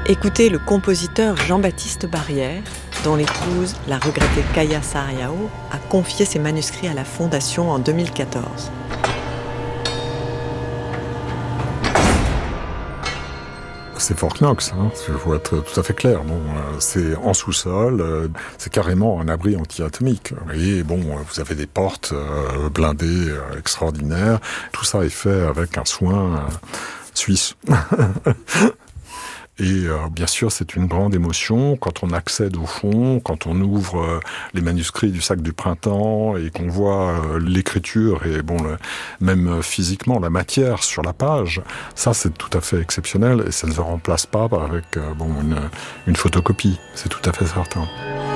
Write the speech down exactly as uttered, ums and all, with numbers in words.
Écoutez le compositeur Jean-Baptiste Barrière, dont l'épouse, la regrettée Kaya Sarriao, a confié ses manuscrits à la Fondation en deux mille quatorze. C'est Fort Knox, hein, il faut être tout à fait clair. Bon, euh, c'est en sous-sol, euh, c'est carrément un abri anti-atomique. Et bon, vous avez des portes euh, blindées euh, extraordinaires. Tout ça est fait avec un soin euh, suisse. Et euh, bien sûr, c'est une grande émotion quand on accède au fond, quand on ouvre euh, les manuscrits du Sac du Printemps et qu'on voit euh, l'écriture et bon, le, même euh, physiquement la matière sur la page. Ça, c'est tout à fait exceptionnel et ça ne se remplace pas avec euh, bon une, une photocopie. C'est tout à fait certain.